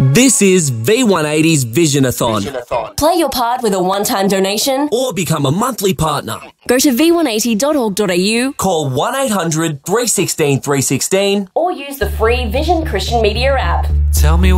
This is V180's Visionathon. Play your part with a one-time donation Or become a monthly partner. Go to v180.org.au, Call 1-800-316-316 or use the free Vision Christian Media app. Tell me